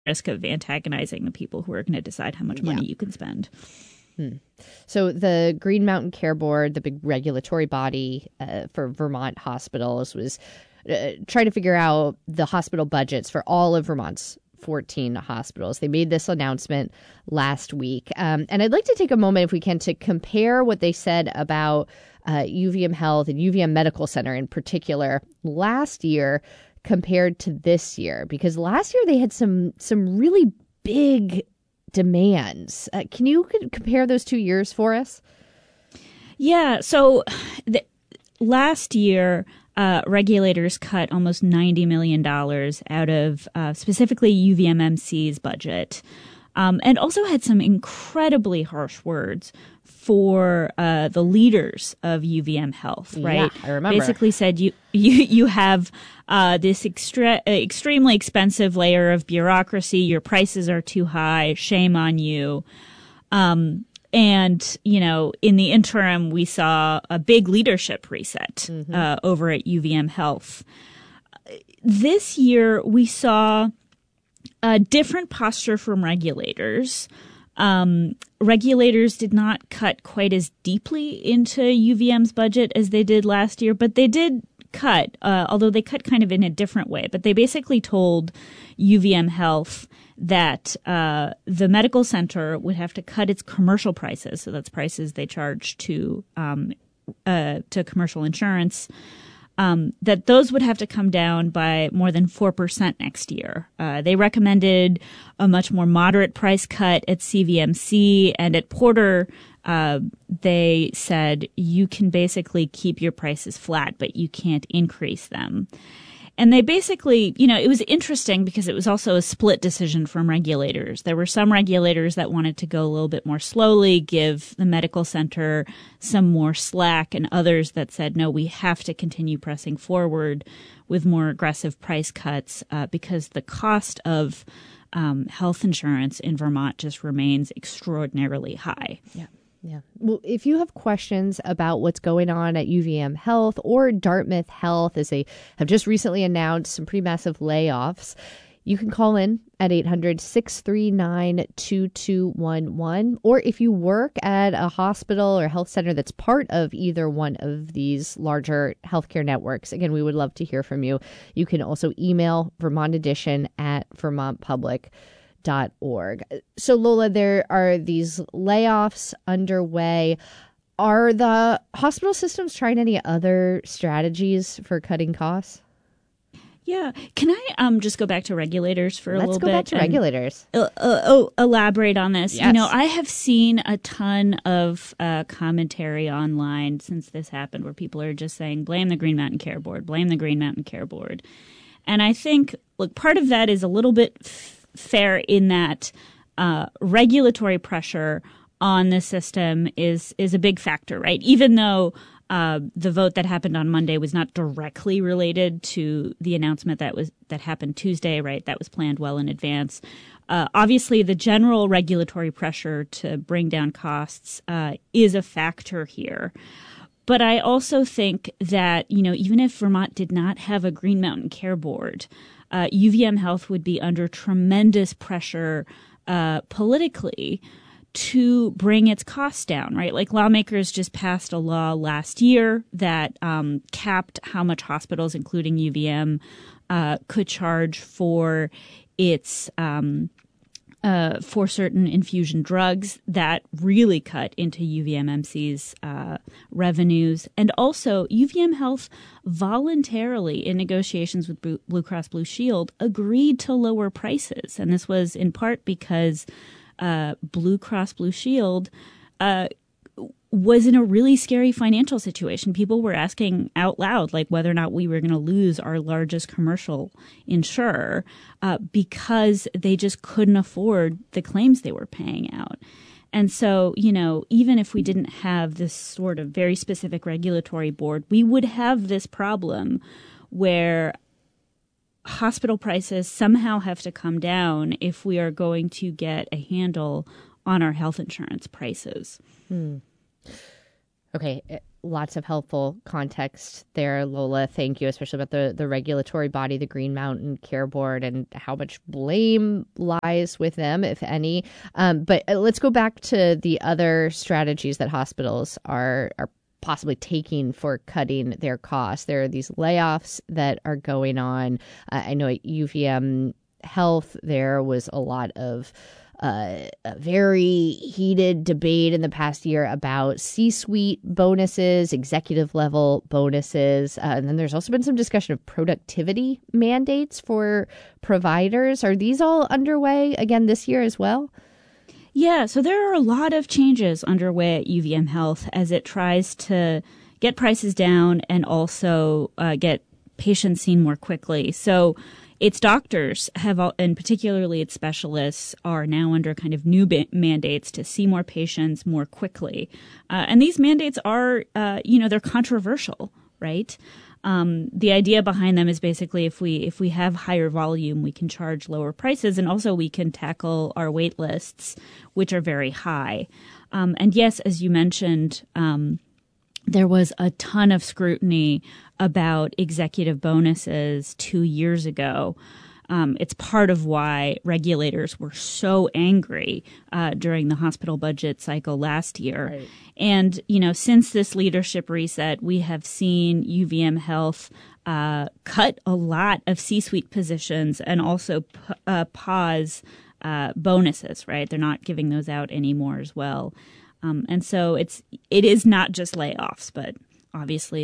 risk of antagonizing the people who are going to decide how much money you can spend. So the Green Mountain Care Board, the big regulatory body for Vermont hospitals, was trying to figure out the hospital budgets for all of Vermont's 14 hospitals. They made this announcement last week. And I'd like to take a moment, if we can, to compare what they said about UVM Health and UVM Medical Center in particular last year compared to this year, because last year they had some really big demands. Can you compare those 2 years for us? Yeah. So last year, regulators cut almost $90 million out of specifically UVMMC's budget, and also had some incredibly harsh words for the leaders of UVM Health, right? Yeah, I remember. Basically said you have this extremely expensive layer of bureaucracy. Your prices are too high. Shame on you. And, in the interim, we saw a big leadership reset over at UVM Health. This year, we saw a different posture from regulators. Regulators did not cut quite as deeply into UVM's budget as they did last year, but they did cut, although they cut kind of in a different way. But they basically told UVM Health that the medical center would have to cut its commercial prices, so that's prices they charge to commercial insurance, that those would have to come down by more than 4% next year. They recommended a much more moderate price cut at CVMC, and at Porter, they said you can basically keep your prices flat, but you can't increase them. And they basically, it was interesting because it was also a split decision from regulators. There were some regulators that wanted to go a little bit more slowly, give the medical center some more slack, and others that said, no, we have to continue pressing forward with more aggressive price cuts because the cost of health insurance in Vermont just remains extraordinarily high. Yeah. Yeah. Well, if you have questions about what's going on at UVM Health or Dartmouth Health, as they have just recently announced some pretty massive layoffs, you can call in at 800-639-2211. Or if you work at a hospital or health center that's part of either one of these larger healthcare networks, again, we would love to hear from you. You can also email Vermont Edition at vermontpublic.org. So, Lola, there are these layoffs underway. Are the hospital systems trying any other strategies for cutting costs? Yeah. Can I just go back to regulators for a little bit? Let's go back to regulators. Elaborate on this. Yes. I have seen a ton of commentary online since this happened where people are just saying, blame the Green Mountain Care Board, blame the Green Mountain Care Board. And I think, look, part of that is a little bit fair in that regulatory pressure on the system is a big factor, right? Even though the vote that happened on Monday was not directly related to the announcement that happened Tuesday, right? That was planned well in advance. Obviously, the general regulatory pressure to bring down costs is a factor here. But I also think that, even if Vermont did not have a Green Mountain Care Board, UVM Health would be under tremendous pressure politically to bring its costs down, right? Like lawmakers just passed a law last year that capped how much hospitals, including UVM, could charge for its for certain infusion drugs. That really cut into UVMMC's revenues. And also, UVM Health voluntarily, in negotiations with Blue Cross Blue Shield, agreed to lower prices. And this was in part because Blue Cross Blue Shield was in a really scary financial situation. People were asking out loud, like, whether or not we were going to lose our largest commercial insurer because they just couldn't afford the claims they were paying out. And so, even if we didn't have this sort of very specific regulatory board, we would have this problem where hospital prices somehow have to come down if we are going to get a handle on our health insurance prices. Okay, lots of helpful context there, Lola. Thank you, especially about the regulatory body, the Green Mountain Care Board, and how much blame lies with them, if any. But let's go back to the other strategies that hospitals are possibly taking for cutting their costs. There are these layoffs that are going on. I know at UVM Health, there was a lot of a very heated debate in the past year about C-suite bonuses, executive level bonuses. And then there's also been some discussion of productivity mandates for providers. Are these all underway again this year as well? Yeah, so there are a lot of changes underway at UVM Health as it tries to get prices down and also get patients seen more quickly. So its doctors and particularly its specialists, are now under kind of new mandates to see more patients more quickly. And these mandates are, they're controversial, right? The idea behind them is basically if we have higher volume, we can charge lower prices, and also we can tackle our wait lists, which are very high. And yes, as you mentioned, there was a ton of scrutiny about executive bonuses 2 years ago. It's part of why regulators were so angry during the hospital budget cycle last year. Right. And, since this leadership reset, we have seen UVM Health cut a lot of C-suite positions and also pause bonuses, right? They're not giving those out anymore as well. And so it is not just layoffs, but obviously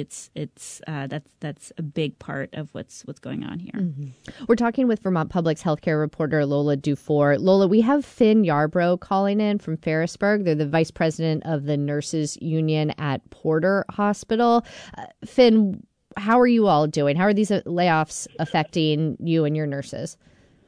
that's a big part of what's going on here. Mm-hmm. We're talking with Vermont Public's healthcare reporter Lola Dufour. Lola, we have Finn Yarbrough calling in from Ferrisburg. They're the vice president of the nurses union at Porter Hospital. Finn, how are you all doing? How are these layoffs affecting you and your nurses?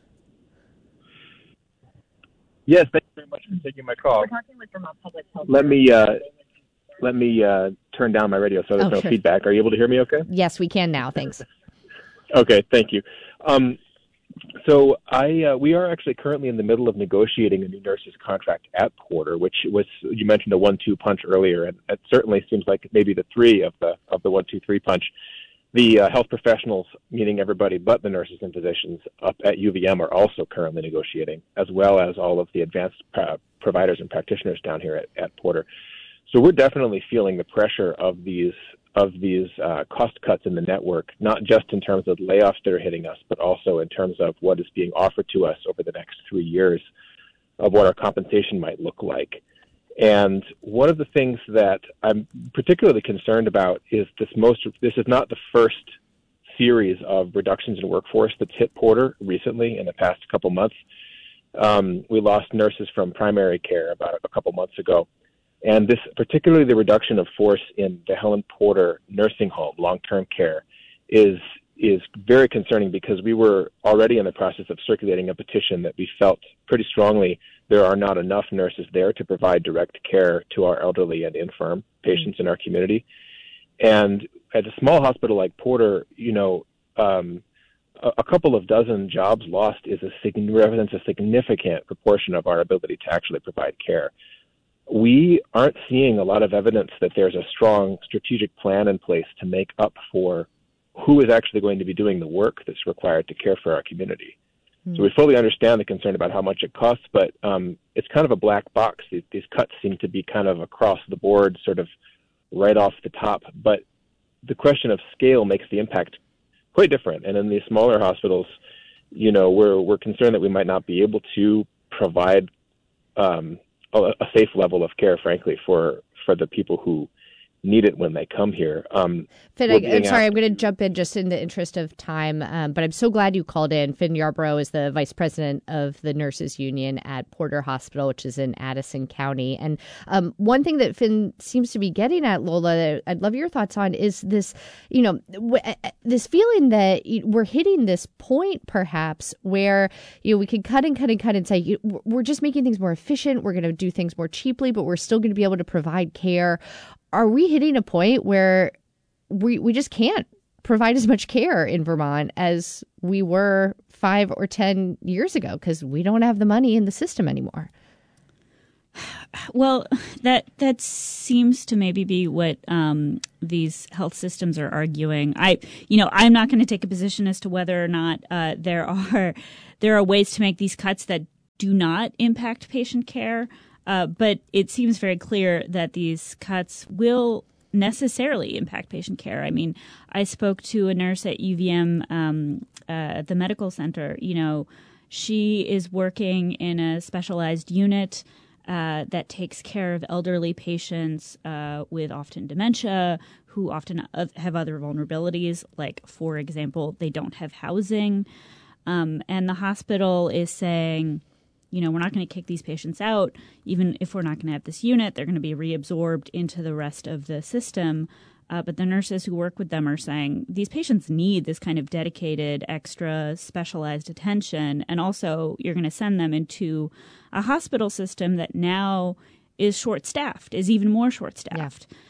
Yes, thank you very much for taking my call. We're talking with Vermont Public Health. Let me turn down my radio so there's no feedback. Are you able to hear me okay? Yes, we can now. Thanks. Okay, thank you. So we are actually currently in the middle of negotiating a new nurses contract at Porter, which was, you mentioned a 1-2 punch earlier, and it certainly seems like maybe the 3 of the 1-2-3 punch. The health professionals, meaning everybody but the nurses and physicians up at UVM, are also currently negotiating, as well as all of the advanced providers and practitioners down here at Porter. So we're definitely feeling the pressure of these cost cuts in the network, not just in terms of layoffs that are hitting us, but also in terms of what is being offered to us over the next 3 years of what our compensation might look like. And one of the things that I'm particularly concerned about is this is not the first series of reductions in workforce that's hit Porter recently in the past couple months. We lost nurses from primary care about a couple months ago. And this, particularly the reduction of force in the Helen Porter nursing home, long-term care, is very concerning because we were already in the process of circulating a petition that we felt pretty strongly there are not enough nurses there to provide direct care to our elderly and infirm patients in our community. And at a small hospital like Porter, a couple of dozen jobs lost represents a significant proportion of our ability to actually provide care. We aren't seeing a lot of evidence that there's a strong strategic plan in place to make up for who is actually going to be doing the work that's required to care for our community. So we fully understand the concern about how much it costs, but it's kind of a black box. These cuts seem to be kind of across the board, sort of right off the top. But the question of scale makes the impact quite different. And in these smaller hospitals, we're concerned that we might not be able to provide a safe level of care, frankly, for the people who need it when they come here. Finn, I'm sorry, I'm going to jump in just in the interest of time, but I'm so glad you called in. Finn Yarbrough is the vice president of the nurses union at Porter Hospital, which is in Addison County. And one thing that Finn seems to be getting at, Lola, that I'd love your thoughts on is this, this feeling that we're hitting this point perhaps where, we can cut and say, we're just making things more efficient. We're going to do things more cheaply, but we're still going to be able to provide care. Are we hitting a point where we just can't provide as much care in Vermont as we were 5 or 10 years ago because we don't have the money in the system anymore? Well, that seems to maybe be what these health systems are arguing. I'm not going to take a position as to whether or not there are ways to make these cuts that do not impact patient care, but it seems very clear that these cuts will necessarily impact patient care. I mean, I spoke to a nurse at UVM, the medical center. She is working in a specialized unit that takes care of elderly patients with often dementia, who often have other vulnerabilities, like, for example, they don't have housing. And the hospital is saying, we're not going to kick these patients out. Even if we're not going to have this unit, they're going to be reabsorbed into the rest of the system. But the nurses who work with them are saying these patients need this kind of dedicated, extra specialized attention. And also, you're going to send them into a hospital system that now is short-staffed, is even more short-staffed. Yeah.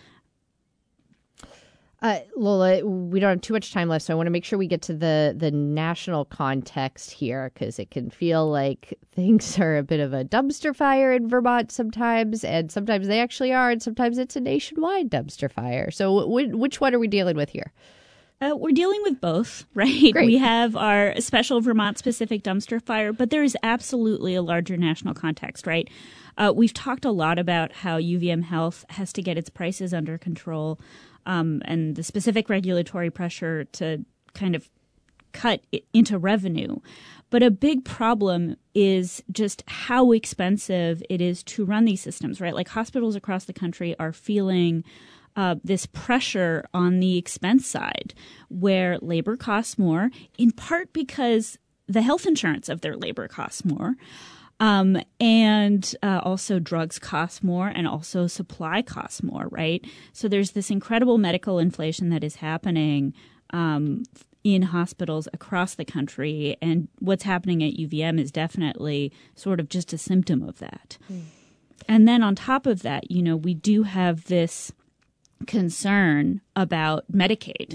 Lola, we don't have too much time left, so I want to make sure we get to the national context here, because it can feel like things are a bit of a dumpster fire in Vermont sometimes, and sometimes they actually are, and sometimes it's a nationwide dumpster fire. So which one are we dealing with here? We're dealing with both, right? Great. We have our special Vermont-specific dumpster fire, but there is absolutely a larger national context, right? We've talked a lot about how UVM Health has to get its prices under control, and the specific regulatory pressure to kind of cut it into revenue. But a big problem is just how expensive it is to run these systems, right? Like, hospitals across the country are feeling this pressure on the expense side, where labor costs more, in part because the health insurance of their labor costs more. And also drugs cost more, and also supply costs more, right? So there's this incredible medical inflation that is happening in hospitals across the country. And what's happening at UVM is definitely sort of just a symptom of that. And then on top of that, we do have this concern about Medicaid.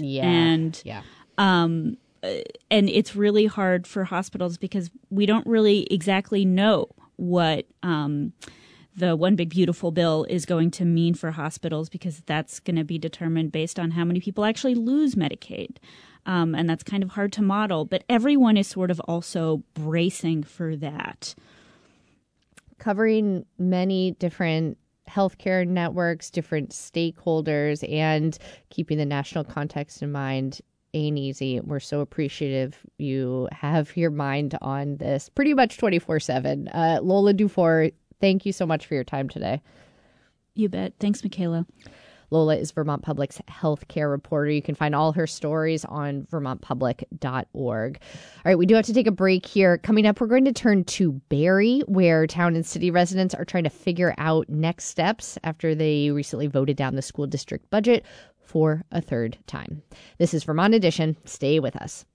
And it's really hard for hospitals because we don't really exactly know what the One Big Beautiful Bill is going to mean for hospitals, because that's going to be determined based on how many people actually lose Medicaid. And that's kind of hard to model. But everyone is sort of also bracing for that. Covering many different healthcare networks, different stakeholders, and keeping the national context in mind ain't easy. We're so appreciative you have your mind on this pretty much 24/7. Lola Dufour, thank you so much for your time today. You bet. Thanks, Michaela. Lola is Vermont Public's healthcare reporter. You can find all her stories on vermontpublic.org. All right, we do have to take a break here. Coming up, we're going to turn to Barre, where town and city residents are trying to figure out next steps after they recently voted down the school district budget for a third time. This is Vermont Edition. Stay with us.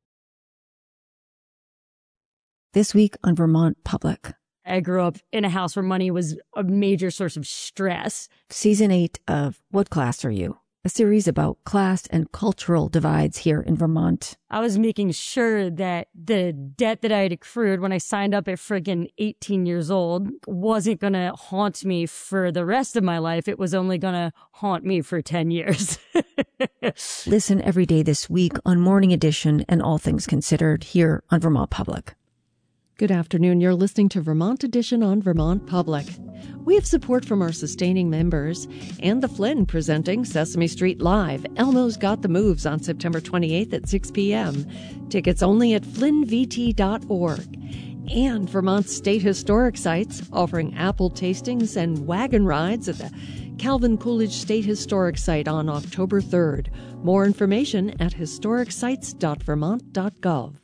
This week on Vermont Public. I grew up in a house where money was a major source of stress. Season 8 of What Class Are You? A series about class and cultural divides here in Vermont. I was making sure that the debt that I had accrued when I signed up at friggin' 18 years old wasn't going to haunt me for the rest of my life. It was only going to haunt me for 10 years. Listen every day this week on Morning Edition and All Things Considered here on Vermont Public. Good afternoon. You're listening to Vermont Edition on Vermont Public. We have support from our sustaining members and the Flynn presenting Sesame Street Live. Elmo's Got the Moves on September 28th at 6 p.m. Tickets only at flynnvt.org. And Vermont's state historic sites offering apple tastings and wagon rides at the Calvin Coolidge State Historic Site on October 3rd. More information at historicsites.vermont.gov.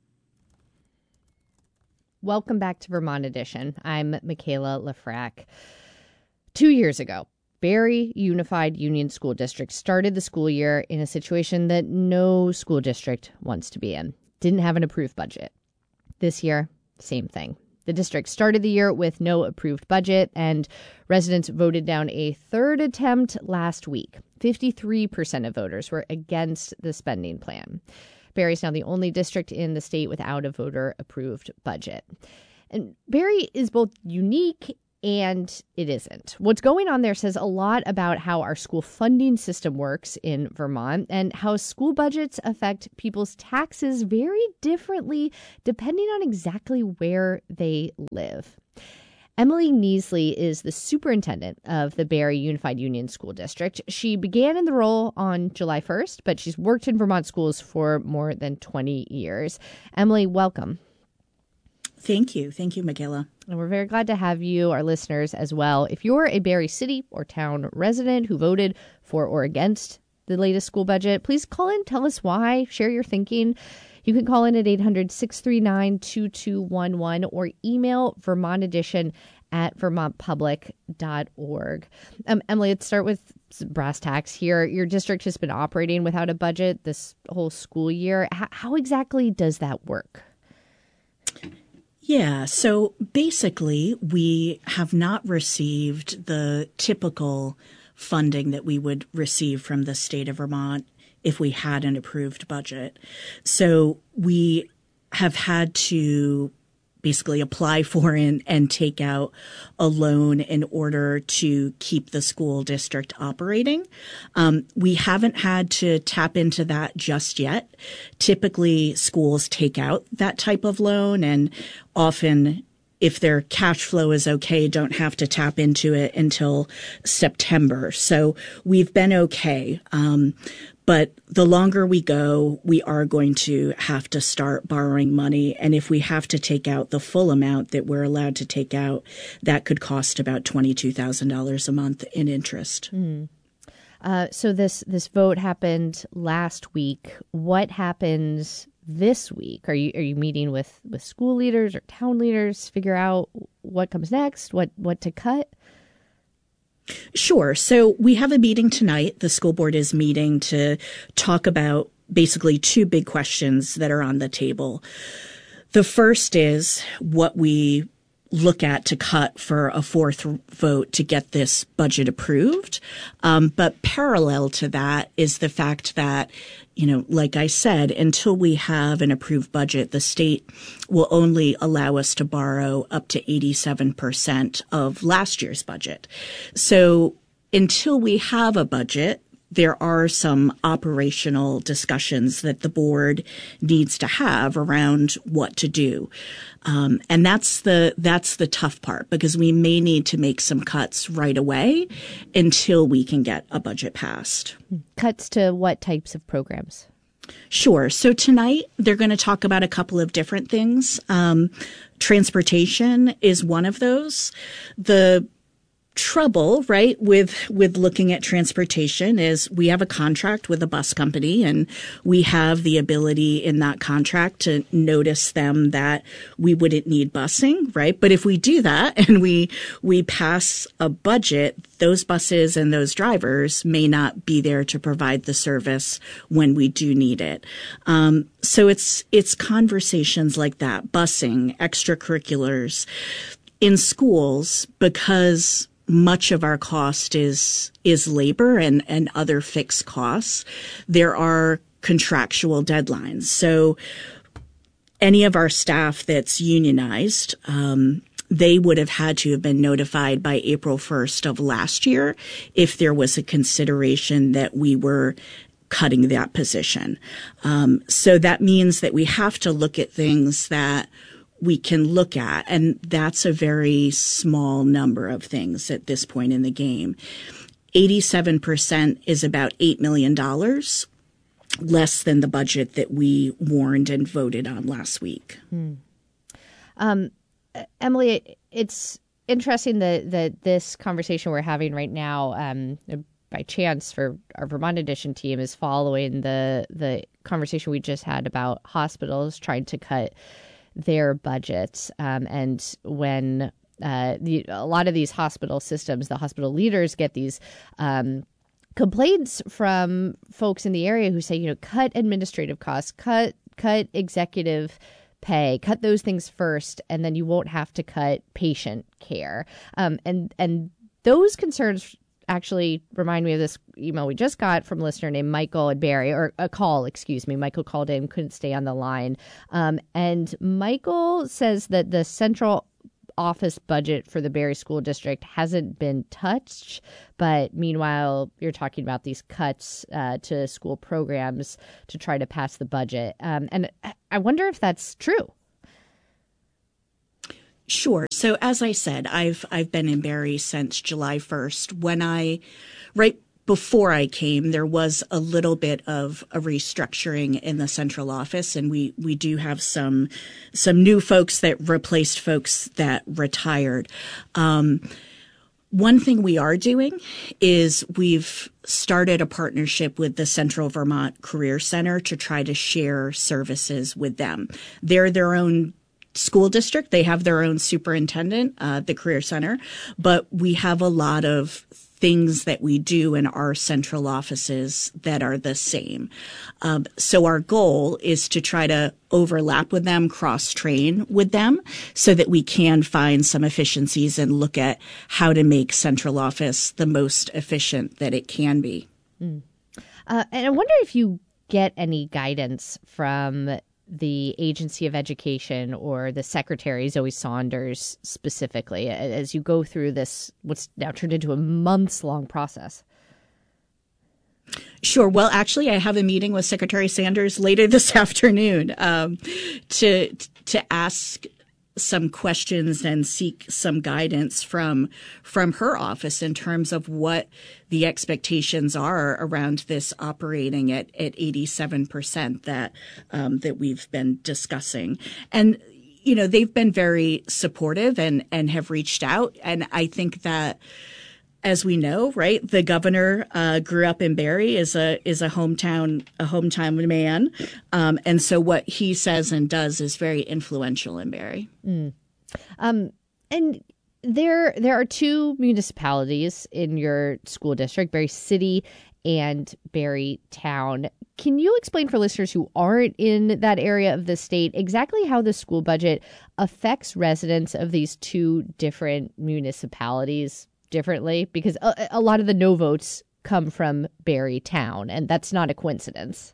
Welcome back to Vermont Edition. I'm Michaela Lafrac. 2 years ago, Barre Unified Union School District started the school year in a situation that no school district wants to be in. Didn't have an approved budget. This year, same thing. The district started the year with no approved budget, and residents voted down a third attempt last week. 53% of voters were against the spending plan. Barre is now the only district in the state without a voter-approved budget. And Barre is both unique and it isn't. What's going on there says a lot about how our school funding system works in Vermont and how school budgets affect people's taxes very differently depending on exactly where they live. Emily Neasley is the superintendent of the Barre Unified Union School District. She began in the role on July 1st, but she's worked in Vermont schools for more than 20 years. Emily, welcome. Thank you. Thank you, Michaela. And we're very glad to have you, our listeners, as well. If you're a Barre City or town resident who voted for or against the latest school budget, please call in, tell us why, share your thinking. You can call in at 800-639-2211 or email vermontedition@vermontpublic.org. Emily, let's start with brass tacks here. Your district has been operating without a budget this whole school year. How exactly does that work? Yeah, so basically, we have not received the typical funding that we would receive from the state of Vermont if we had an approved budget. So we have had to basically apply for and take out a loan in order to keep the school district operating. We haven't had to tap into that just yet. Typically, schools take out that type of loan, and often if their cash flow is okay, don't have to tap into it until September. So we've been okay. But the longer we go, we are going to have to start borrowing money. And if we have to take out the full amount that we're allowed to take out, that could cost about $22,000 a month in interest. So this vote happened last week. What happens this week? Are you meeting with school leaders or town leaders to figure out what comes next, what to cut? Sure. So we have a meeting tonight. The school board is meeting to talk about basically two big questions that are on the table. The first is what we look at to cut for a fourth vote to get this budget approved. But parallel to that is the fact that, like I said, until we have an approved budget, the state will only allow us to borrow up to 87% of last year's budget. So until we have a budget, there are some operational discussions that the board needs to have around what to do. And that's the tough part, because we may need to make some cuts right away until we can get a budget passed. Cuts to what types of programs? Sure. So tonight they're going to talk about a couple of different things. Transportation is one of those. The trouble, right, with looking at transportation is we have a contract with a bus company, and we have the ability in that contract to notice them that we wouldn't need busing, right? But if we do that and we pass a budget, those buses and those drivers may not be there to provide the service when we do need it. So it's conversations like that, busing, extracurriculars in schools, because much of our cost is labor and other fixed costs. There are contractual deadlines. So any of our staff that's unionized, they would have had to have been notified by April 1st of last year if there was a consideration that we were cutting that position. So that means that we have to look at things that we can look at, and that's a very small number of things at this point in the game. 87% is about $8 million, less than the budget that we warned and voted on last week. Emily, it's interesting that this conversation we're having right now, by chance for our Vermont Edition team, is following the conversation we just had about hospitals trying to cut their budgets. And when a lot of these hospital systems, the hospital leaders get these complaints from folks in the area who say, cut administrative costs, cut executive pay, cut those things first, and then you won't have to cut patient care. And those concerns actually remind me of this email we just got from a listener named Michael at Barre, or a call, excuse me. Michael called in, couldn't stay on the line. And Michael says that the central office budget for the Barre School District hasn't been touched. But meanwhile, you're talking about these cuts to school programs to try to pass the budget. And I wonder if that's true. Sure. So as I said, I've been in Barre since July 1st. Right before I came, there was a little bit of a restructuring in the central office, and we do have some new folks that replaced folks that retired. One thing we are doing is we've started a partnership with the Central Vermont Career Center to try to share services with them. They're their own school district. They have their own superintendent, the Career Center, but we have a lot of things that we do in our central offices that are the same. So our goal is to try to overlap with them, cross-train with them so that we can find some efficiencies and look at how to make central office the most efficient that it can be. And I wonder if you get any guidance from the Agency of Education or the Secretary, Zoe Saunders, specifically, as you go through this, what's now turned into a months-long process? Sure. Well, actually, I have a meeting with Secretary Sanders later this afternoon to ask some questions and seek some guidance from her office in terms of what the expectations are around this operating at 87% that we've been discussing. And, you know, they've been very supportive and have reached out. And I think that, as we know, right, the governor grew up in Barre, is a hometown man, and so what he says and does is very influential in Barre. And there are two municipalities in your school district, Barre City and Barre Town. Can you explain for listeners who aren't in that area of the state exactly how the school budget affects residents of these two different municipalities differently? Because a lot of the no votes come from Barre Town, and that's not a coincidence.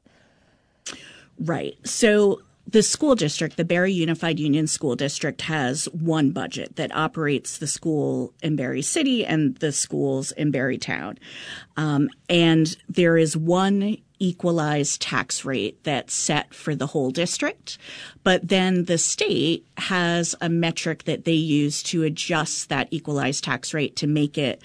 Right. So the school district, the Barre Unified Union School District, has one budget that operates the school in Barre City and the schools in Barre Town. And there is one equalized tax rate that's set for the whole district. But then the state has a metric that they use to adjust that equalized tax rate to make it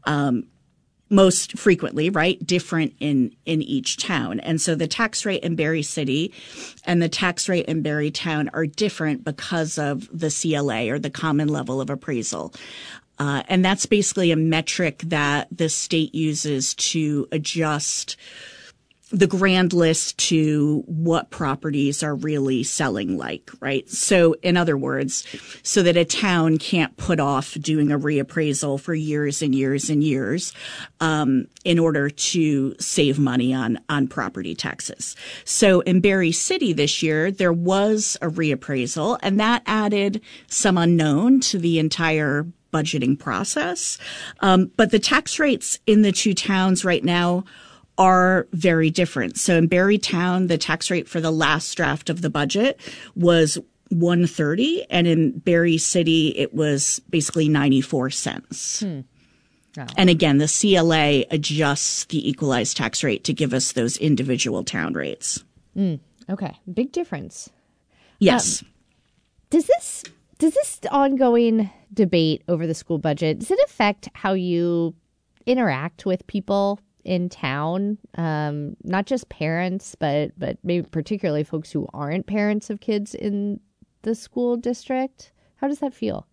most frequently, right, different in each town. And so the tax rate in Barre City and the tax rate in Barre Town are different because of the CLA, or the common level of appraisal. And that's basically a metric that the state uses to adjust the grand list to what properties are really selling like, right? So in other words, so that a town can't put off doing a reappraisal for years and years and years in order to save money on property taxes. So in Barre City this year, there was a reappraisal, and that added some unknown to the entire budgeting process. But the tax rates in the two towns right now are very different. So in Barre Town, the tax rate for the last draft of the budget was $1.30, and in Barre City, it was basically 94 cents. Wow. And again, the CLA adjusts the equalized tax rate to give us those individual town rates. Okay, big difference. Yes. Does this ongoing debate over the school budget, does it affect how you interact with people in town, not just parents, but maybe particularly folks who aren't parents of kids in the school district? How does that feel?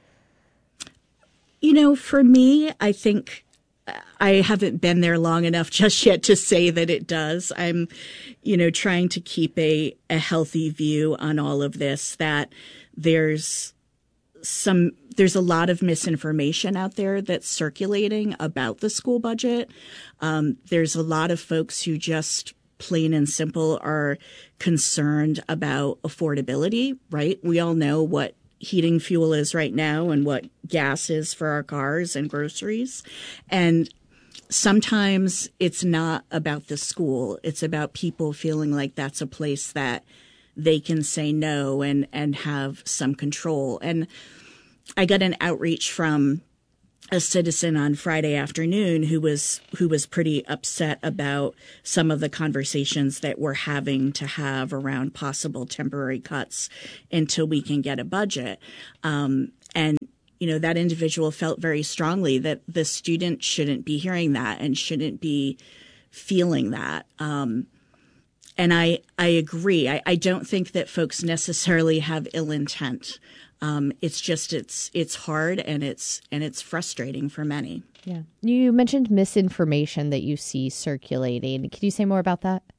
You know, for me, I think I haven't been there long enough just yet to say that it does. I'm, trying to keep a healthy view on all of this, that there's a lot of misinformation out there that's circulating about the school budget. There's a lot of folks who just plain and simple are concerned about affordability, right? We all know what heating fuel is right now and what gas is for our cars and groceries. And sometimes it's not about the school. It's about people feeling like that's a place that they can say no and have some control. And I got an outreach from a citizen on Friday afternoon who was pretty upset about some of the conversations that we're having to have around possible temporary cuts until we can get a budget. And, that individual felt very strongly that the student shouldn't be hearing that and shouldn't be feeling that. And I agree. I don't think that folks necessarily have ill intent. It's just it's hard and it's frustrating for many. Yeah. You mentioned misinformation that you see circulating. Can you say more about that?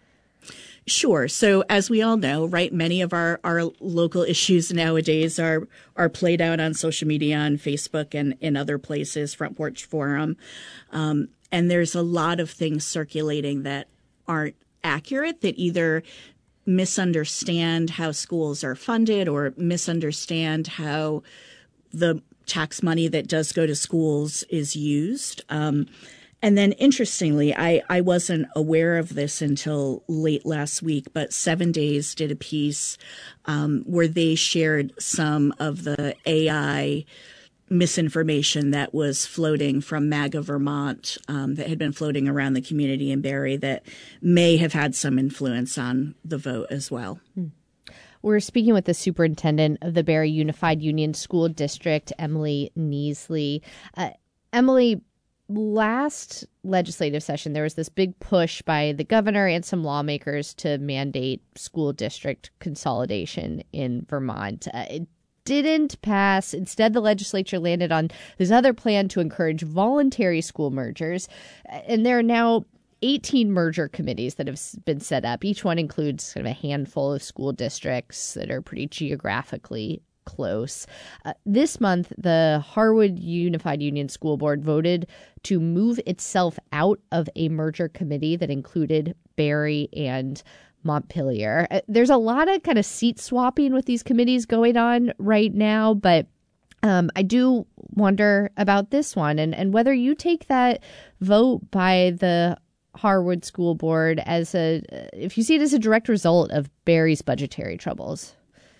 Sure. So as we all know, right, many of our local issues nowadays are played out on social media, on Facebook and in other places, Front Porch Forum. And there's a lot of things circulating that aren't accurate, that either misunderstand how schools are funded or misunderstand how the tax money that does go to schools is used. And then interestingly, I wasn't aware of this until late last week, but 7 Days did a piece where they shared some of the AI misinformation that was floating from MAGA Vermont that had been floating around the community in Barre that may have had some influence on the vote as well. We're speaking with the superintendent of the Barre Unified Union School District, Emily Neasley. Emily, last legislative session, there was this big push by the governor and some lawmakers to mandate school district consolidation in Vermont. It didn't pass. Instead, the legislature landed on this other plan to encourage voluntary school mergers. And there are now 18 merger committees that have been set up. Each one includes kind of a handful of school districts that are pretty geographically close. This month, the Harwood Unified Union School Board voted to move itself out of a merger committee that included Barre and Montpelier. There's a lot of kind of seat swapping with these committees going on right now, but I do wonder about this one and whether you take that vote by the Harwood School Board as if you see it as a direct result of Barre's budgetary troubles.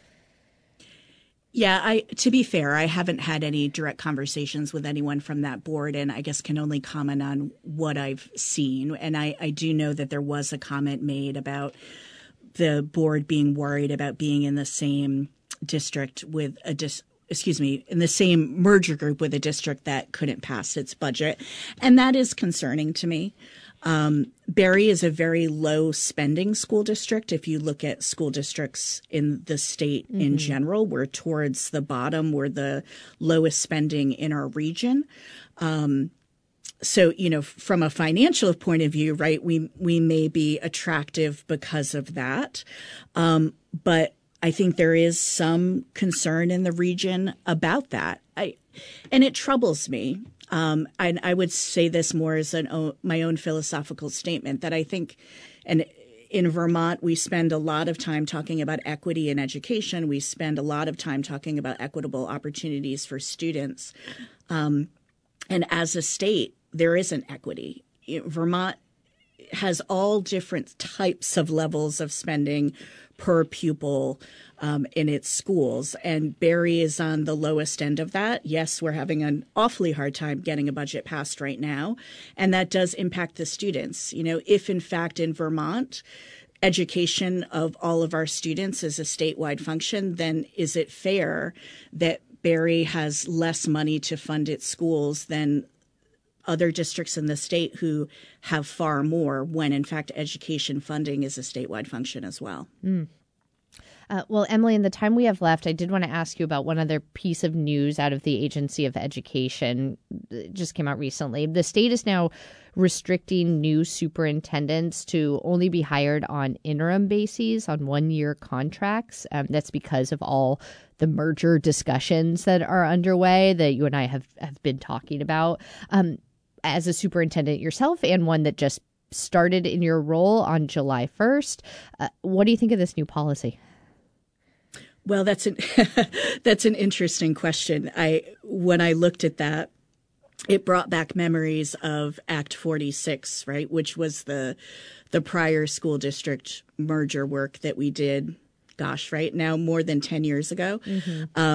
Yeah, to be fair, I haven't had any direct conversations with anyone from that board, and I guess can only comment on what I've seen. And I do know that there was a comment made about the board being worried about being in the same district with in the same merger group with a district that couldn't pass its budget. And that is concerning to me. Barre is a very low spending school district. If you look at school districts in the state in general, we're towards the bottom. We're the lowest spending in our region. So, from a financial point of view, right, we may be attractive because of that. But I think there is some concern in the region about that. And it troubles me. And I would say this more as my own philosophical statement that I think, and in Vermont, we spend a lot of time talking about equity in education. We spend a lot of time talking about equitable opportunities for students. And as a state, there isn't equity. Vermont has all different types of levels of spending per pupil in its schools. And Barre is on the lowest end of that. Yes, we're having an awfully hard time getting a budget passed right now. And that does impact the students. If in fact in Vermont, education of all of our students is a statewide function, then is it fair that Barre has less money to fund its schools than other districts in the state who have far more when, in fact, education funding is a statewide function as well? Well, Emily, in the time we have left, I did want to ask you about one other piece of news out of the Agency of Education. It just came out recently. The state is now restricting new superintendents to only be hired on interim bases, on one-year contracts. That's because of all the merger discussions that are underway that you and I have been talking about. As a superintendent yourself and one that just started in your role on July 1st, what do you think of this new policy? Well, that's an interesting question. When I looked at that, it brought back memories of Act 46, right, which was the prior school district merger work that we did, right now more than 10 years ago.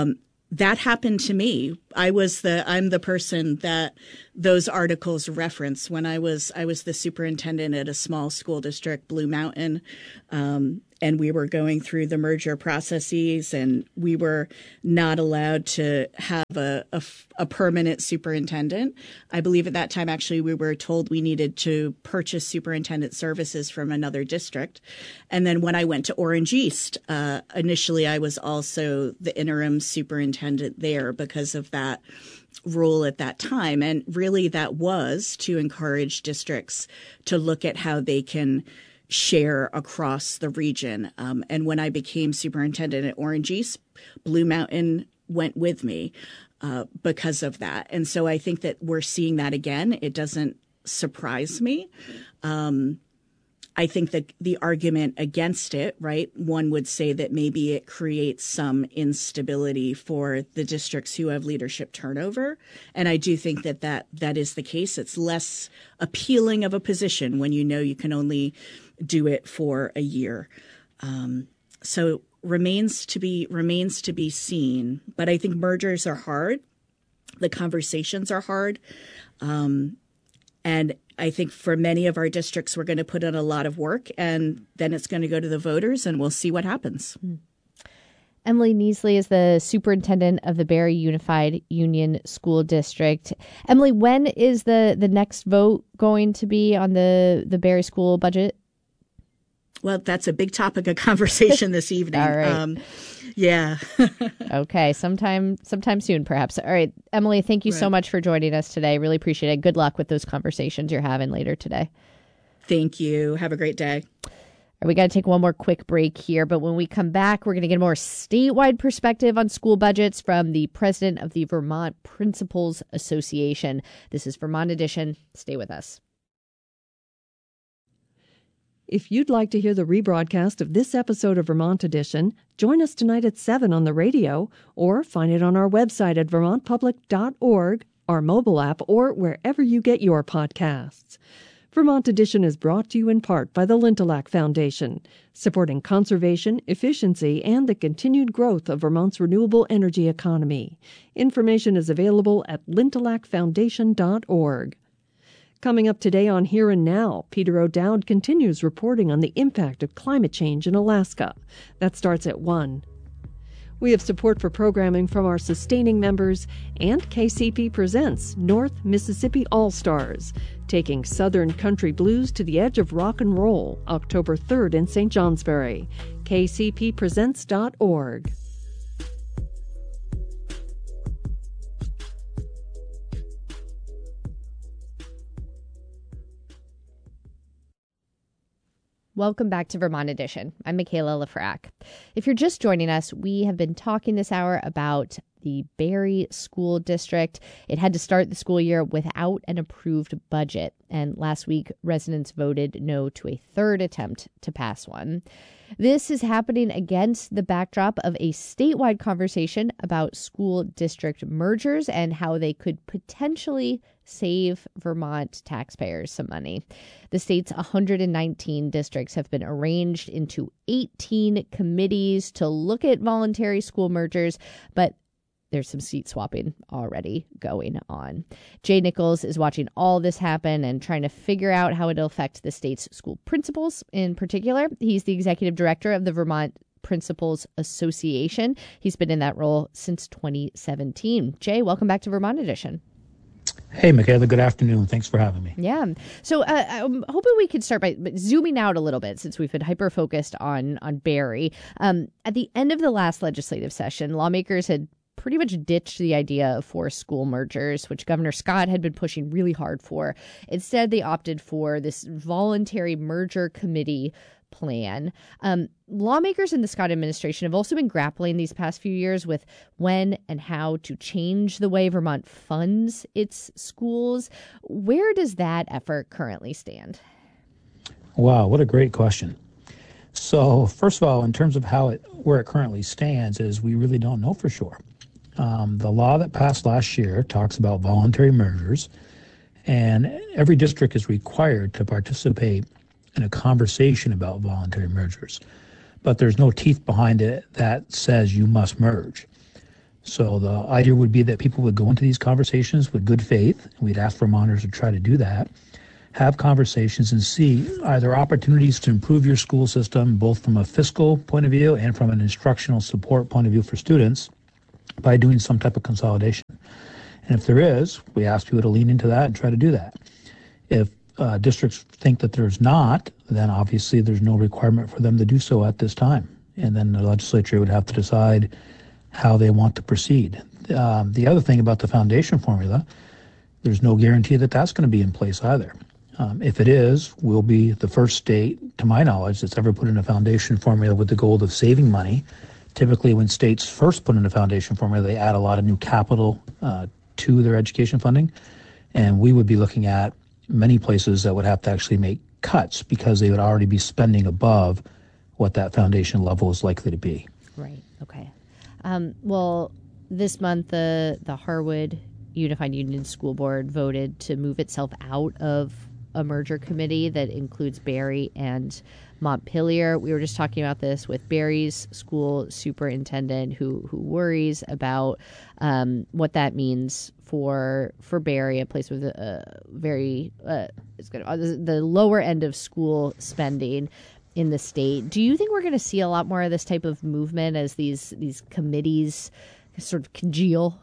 that happened to me. I'm the person that those articles reference. When I was the superintendent at a small school district, Blue Mountain, and we were going through the merger processes, and we were not allowed to have a permanent superintendent. I believe at that time, actually, we were told we needed to purchase superintendent services from another district. And then when I went to Orange East, initially I was also the interim superintendent there because of that role at that time. And really that was to encourage districts to look at how they can share across the region. And when I became superintendent at Orange East, Blue Mountain went with me because of that. And so I think that we're seeing that again. It doesn't surprise me. I think that the argument against it, right, one would say that maybe it creates some instability for the districts who have leadership turnover. And I do think that is the case. It's less appealing of a position when you know you can only do it for a year. So remains to be seen. But I think mergers are hard. The conversations are hard. And I think for many of our districts, we're going to put in a lot of work, and then it's going to go to the voters, and we'll see what happens. Emily Neasley is the superintendent of the Barre Unified Union School District. Emily, when is the next vote going to be on the Barre school budget? Well, that's a big topic of conversation this evening. All right. Yeah. Okay. Sometime soon, perhaps. All right. Emily, thank you so much for joining us today. Really appreciate it. Good luck with those conversations you're having later today. Thank you. Have a great day. All right, we got to take one more quick break here, but when we come back, we're going to get a more statewide perspective on school budgets from the president of the Vermont Principals Association. This is Vermont Edition. Stay with us. If you'd like to hear the rebroadcast of this episode of Vermont Edition, join us tonight at 7 on the radio, or find it on our website at vermontpublic.org, our mobile app, or wherever you get your podcasts. Vermont Edition is brought to you in part by the Lintelak Foundation, supporting conservation, efficiency, and the continued growth of Vermont's renewable energy economy. Information is available at lintelakfoundation.org. Coming up today on Here and Now, Peter O'Dowd continues reporting on the impact of climate change in Alaska. That starts at 1. We have support for programming from our sustaining members, and KCP presents North Mississippi All-Stars, taking Southern country blues to the edge of rock and roll, October 3rd in St. Johnsbury. kcppresents.org. Welcome back to Vermont Edition. I'm Michaela Lafrac. If you're just joining us, we have been talking this hour about the Barre School District. It had to start the school year without an approved budget, and last week residents voted no to a third attempt to pass one. This is happening against the backdrop of a statewide conversation about school district mergers and how they could potentially save Vermont taxpayers some money. The state's 119 districts have been arranged into 18 committees to look at voluntary school mergers, but there's some seat swapping already going on. Jay Nichols is watching all this happen and trying to figure out how it'll affect the state's school principals in particular. He's the executive director of the Vermont Principals Association. He's been in that role since 2017. Jay, welcome back to Vermont Edition. Hey, Michaela, good afternoon. Thanks for having me. Yeah. So I'm hoping we could start by zooming out a little bit since we've been hyper-focused on Barre. At the end of the last legislative session, lawmakers had pretty much ditched the idea of forced school mergers, which Governor Scott had been pushing really hard for. Instead, they opted for this voluntary merger committee plan. Lawmakers in the Scott administration have also been grappling these past few years with when and how to change the way Vermont funds its schools. Where does that effort currently stand? Wow, what a great question. So first of all, in terms of where it currently stands is we really don't know for sure. The law that passed last year talks about voluntary mergers, and every district is required to participate in a conversation about voluntary mergers. But there's no teeth behind it that says you must merge. So the idea would be that people would go into these conversations with good faith. We'd ask Vermonters to try to do that, have conversations and see are there opportunities to improve your school system, both from a fiscal point of view and from an instructional support point of view for students by doing some type of consolidation. And if there is, we ask people to lean into that and try to do that. If districts think that there's not, then obviously there's no requirement for them to do so at this time. And then the legislature would have to decide how they want to proceed. The other thing about the foundation formula, there's no guarantee that that's going to be in place either. If it is, we'll be the first state, to my knowledge, that's ever put in a foundation formula with the goal of saving money. Typically, when states first put in a foundation formula, they add a lot of new capital to their education funding. And we would be looking at many places that would have to actually make cuts because they would already be spending above what that foundation level is likely to be. Right. Okay. Well, this month, the Harwood Unified Union School Board voted to move itself out of a merger committee that includes Barre and Montpelier. We were just talking about this with Barre's school superintendent who worries about what that means for Barre, a place with a very it's good, the lower end of school spending in the state. Do you think we're going to see a lot more of this type of movement as these committees sort of congeal?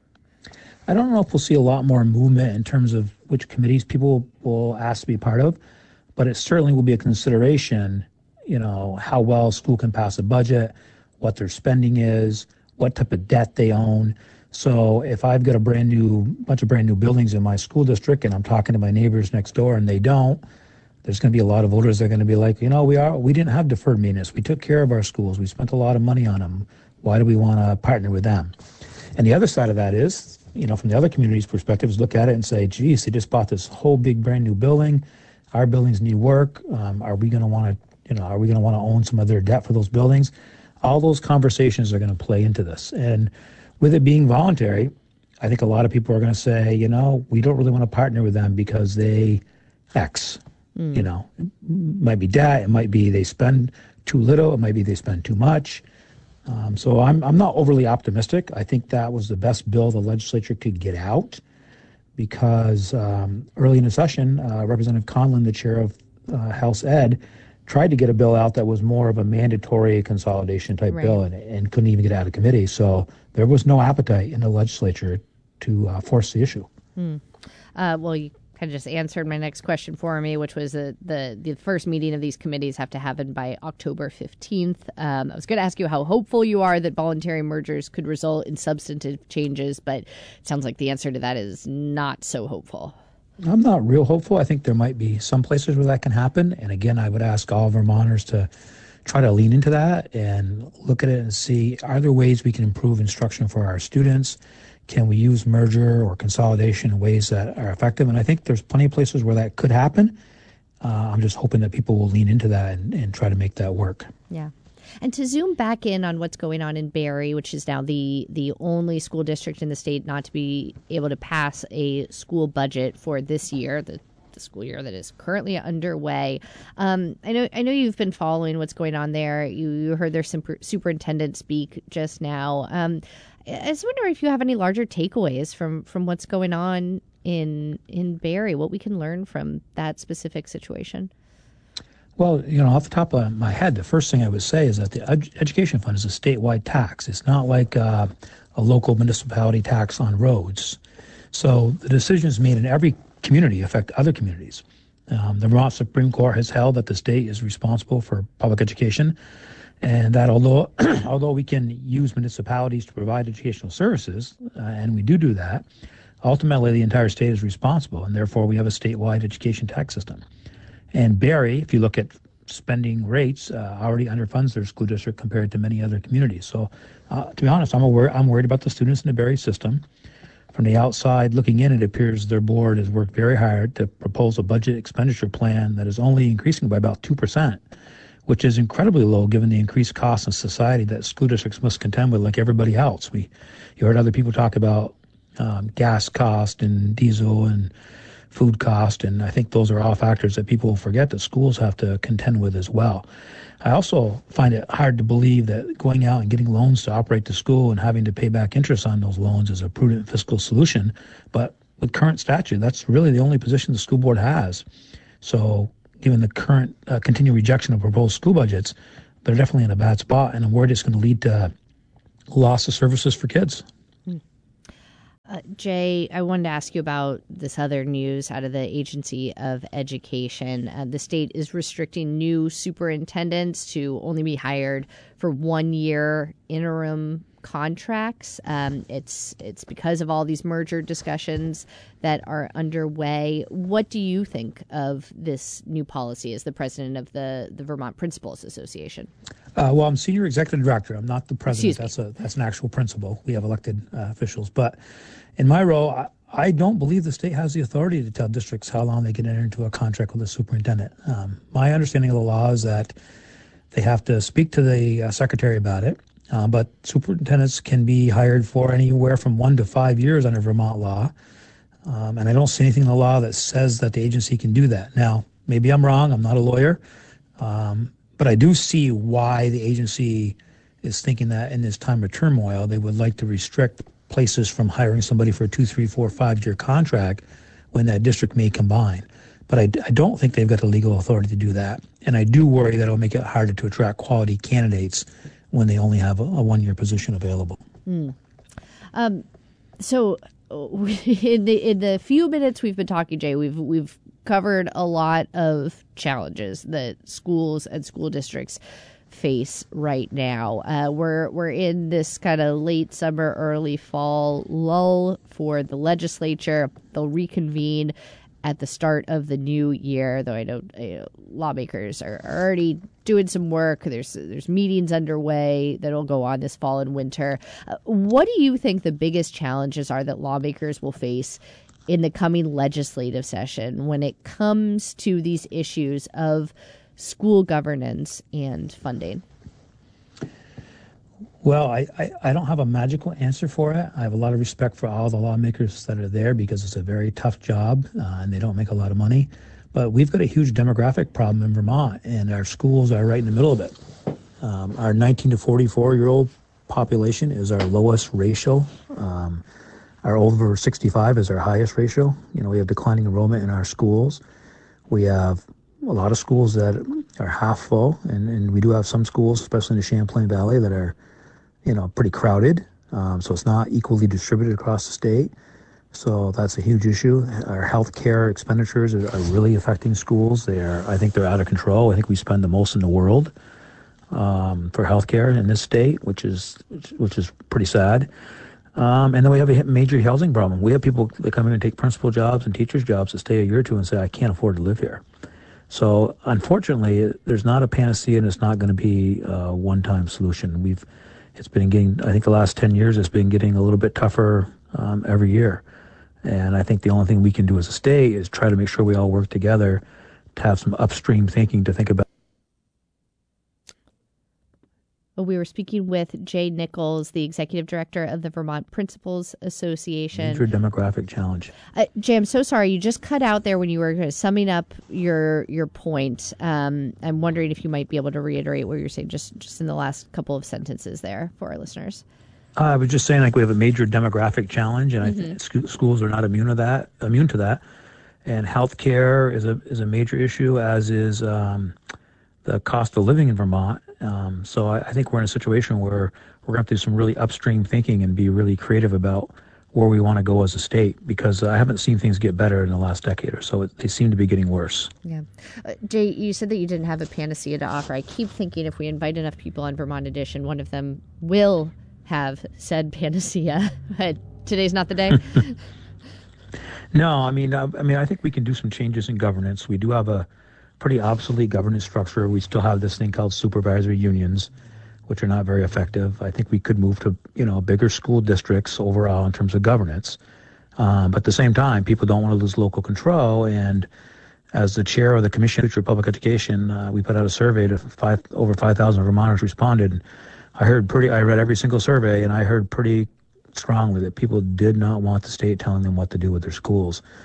I don't know if we'll see a lot more movement in terms of which committees people will ask to be part of, but it certainly will be a consideration, how well school can pass a budget, what their spending is, what type of debt they own. So if I've got a bunch of brand new buildings in my school district and I'm talking to my neighbors next door and they don't, there's going to be a lot of voters that are going to be like, we didn't have deferred maintenance. We took care of our schools. We spent a lot of money on them. Why do we want to partner with them? And the other side of that is, from the other community's perspectives, look at it and say, geez, they just bought this whole big brand new building. Our buildings need work. Are we going to want to own some of their debt for those buildings? All those conversations are going to play into this. And with it being voluntary, I think a lot of people are going to say, we don't really want to partner with them because they X. It might be debt. It might be they spend too little. It might be they spend too much. So I'm not overly optimistic. I think that was the best bill the legislature could get out because early in the session, Representative Conlon, the chair of House Ed, tried to get a bill out that was more of a mandatory consolidation type bill and couldn't even get out of committee. So there was no appetite in the legislature to force the issue. Well, you kind of just answered my next question for me, which was the first meeting of these committees have to happen by October 15th. I was going to ask you how hopeful you are that voluntary mergers could result in substantive changes, but it sounds like the answer to that is not so hopeful. I'm not real hopeful. I think there might be some places where that can happen. And again, I would ask all Vermonters to try to lean into that and look at it and see, are there ways we can improve instruction for our students? Can we use merger or consolidation in ways that are effective? And I think there's plenty of places where that could happen. I'm just hoping that people will lean into that and try to make that work. Yeah. And to zoom back in on what's going on in Barre, which is now the only school district in the state not to be able to pass a school budget for this year, the school year that is currently underway. I know you've been following what's going on there. You heard their superintendent speak just now. I was wondering if you have any larger takeaways from what's going on in Barre, what we can learn from that specific situation. Well, off the top of my head, the first thing I would say is that the education fund is a statewide tax. It's not like a local municipality tax on roads. So the decisions made in every community affect other communities. The Vermont Supreme Court has held that the state is responsible for public education, and that although we can use municipalities to provide educational services, and we do that, ultimately the entire state is responsible, and therefore we have a statewide education tax system. And Barre, if you look at spending rates, already underfunds their school district compared to many other communities. So to be honest, I'm worried about the students in the Barre system. From the outside looking in, it appears their board has worked very hard to propose a budget expenditure plan that is only increasing by about 2%, which is incredibly low given the increased costs in society that school districts must contend with like everybody else. You heard other people talk about gas cost and diesel and food cost, and I think those are all factors that people forget that schools have to contend with as well. I also find it hard to believe that going out and getting loans to operate the school and having to pay back interest on those loans is a prudent fiscal solution. But with current statute, that's really the only position the school board has. So given the current continued rejection of proposed school budgets, they're definitely in a bad spot, and I'm worried it's going to lead to loss of services for kids. Jay, I wanted to ask you about this other news out of the Agency of Education. The state is restricting new superintendents to only be hired for 1-year interim contracts. It's because of all these merger discussions that are underway. What do you think of this new policy as the president of the Vermont Principals Association? Well, I'm senior executive director. I'm not the president. That's an actual principal. We have elected officials. But in my role, I don't believe the state has the authority to tell districts how long they can enter into a contract with a superintendent. My understanding of the law is that they have to speak to the secretary about it. But superintendents can be hired for anywhere from 1 to 5 years under Vermont law. And I don't see anything in the law that says that the agency can do that. Now, maybe I'm wrong. I'm not a lawyer. But I do see why the agency is thinking that in this time of turmoil, they would like to restrict places from hiring somebody for a 2, 3, 4, 5-year contract when that district may combine. But I don't think they've got the legal authority to do that. And I do worry that it'll make it harder to attract quality candidates when they only have a 1-year position available. So in the few minutes we've been talking, Jay, we've covered a lot of challenges that schools and school districts face right now. We're in this kind of late summer, early fall lull for the legislature. They'll reconvene at the start of the new year, though I know lawmakers are already doing some work. There's meetings underway that'll go on this fall and winter. What do you think the biggest challenges are that lawmakers will face in the coming legislative session when it comes to these issues of school governance and funding? Well, I don't have a magical answer for it. I have a lot of respect for all the lawmakers that are there because it's a very tough job and they don't make a lot of money. But we've got a huge demographic problem in Vermont, and our schools are right in the middle of it. Our 19 to 44-year-old population is our lowest ratio. Our over 65 is our highest ratio. We have declining enrollment in our schools. We have a lot of schools that are half full, and we do have some schools, especially in the Champlain Valley, that are pretty crowded. So it's not equally distributed across the state. So that's a huge issue. Our healthcare expenditures are really affecting schools. I think they're out of control. I think we spend the most in the world for healthcare in this state, which is pretty sad. And then we have a major housing problem. We have people that come in and take principal jobs and teachers' jobs that stay a year or two and say, I can't afford to live here. So unfortunately, there's not a panacea, and it's not going to be a one-time solution. It's been getting, I think the last 10 years, it's been getting a little bit tougher every year. And I think the only thing we can do as a state is try to make sure we all work together to have some upstream thinking to think about. We were speaking with Jay Nichols, the executive director of the Vermont Principals Association. Major demographic challenge. Jay, I'm so sorry. You just cut out there when you were kind of summing up your point. I'm wondering if you might be able to reiterate what you're saying just in the last couple of sentences there for our listeners. I was just saying, we have a major demographic challenge, and I think schools are not immune to that. And healthcare is a major issue, as is the cost of living in Vermont. So I think we're in a situation where we're going to have to do some really upstream thinking and be really creative about where we want to go as a state, because I haven't seen things get better in the last decade or so. They seem to be getting worse. Yeah. Jay, you said that you didn't have a panacea to offer. I keep thinking if we invite enough people on Vermont Edition, one of them will have said panacea. But today's not the day. No, I mean, I think we can do some changes in governance. We do have a pretty obsolete governance structure. We still have this thing called supervisory unions, which are not very effective. I think we could move to, bigger school districts overall in terms of governance. But at the same time, people don't want to lose local control. And as the chair of the Commission on Future Public Education, we put out a survey to over 5,000 Vermonters responded. I read every single survey, and I heard pretty strongly that people did not want the state telling them what to do with their schools.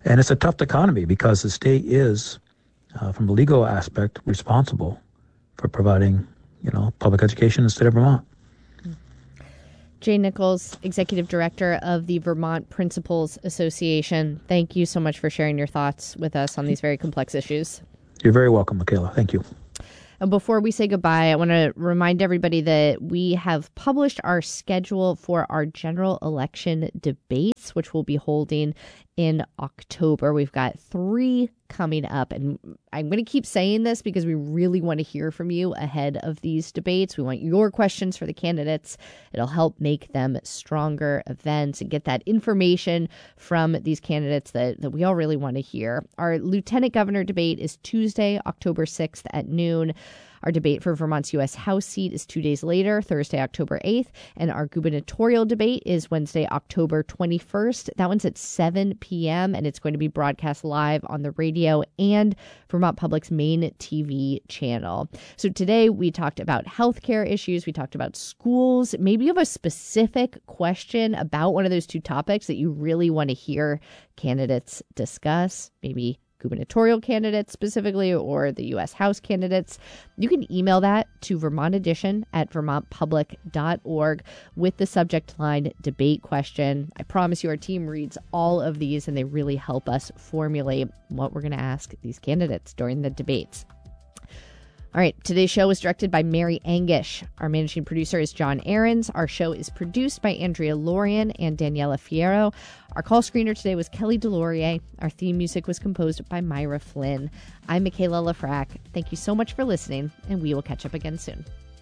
And it's a tough economy because the state is, from a legal aspect, responsible for providing, public education in the state of Vermont. Jay Nichols, Executive Director of the Vermont Principals Association. Thank you so much for sharing your thoughts with us on these very complex issues. You're very welcome, Michaela. Thank you. And before we say goodbye, I want to remind everybody that we have published our schedule for our general election debates, which we'll be holding in October. We've got 3 coming up, and I'm going to keep saying this because we really want to hear from you ahead of these debates. We want your questions for the candidates. It'll help make them stronger events and get that information from these candidates that we all really want to hear. Our Lieutenant Governor debate is Tuesday, October 6th at noon. Our debate for Vermont's U.S. House seat is 2 days later, Thursday, October 8th. And our gubernatorial debate is Wednesday, October 21st. That one's at 7 p.m. and it's going to be broadcast live on the radio and Vermont Public's main TV channel. So today we talked about healthcare issues. We talked about schools. Maybe you have a specific question about one of those 2 topics that you really want to hear candidates discuss. Maybe gubernatorial candidates specifically, or the U.S. House candidates. You can email that to vermontedition@vermontpublic.org with the subject line debate question. I promise you our team reads all of these and they really help us formulate what we're going to ask these candidates during the debates. All right, today's show was directed by Mary Angish. Our managing producer is John Ahrens. Our show is produced by Andrea Lorian and Daniela Fierro. Our call screener today was Kelly Delorier. Our theme music was composed by Myra Flynn. I'm Michaela Lafrac. Thank you so much for listening, and we will catch up again soon.